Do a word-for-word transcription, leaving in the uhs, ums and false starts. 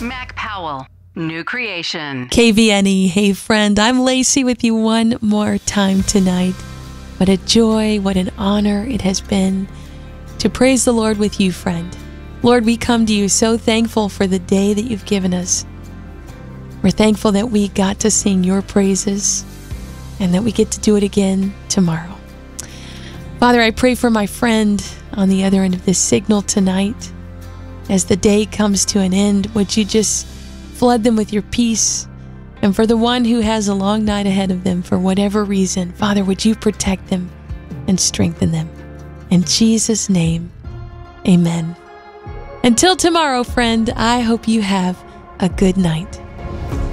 Mac Powell, new creation. K V N E, hey friend, I'm Lacey with you one more time tonight. What a joy, what an honor it has been to praise the Lord with you, friend. Lord, we come to you so thankful for the day that you've given us. We're thankful that we got to sing your praises and that we get to do it again tomorrow. Father, I pray for my friend on the other end of this signal tonight. As the day comes to an end, would you just flood them with your peace? And for the one who has a long night ahead of them for whatever reason, Father, would you protect them and strengthen them? In Jesus' name, amen. Until tomorrow, friend, I hope you have a good night.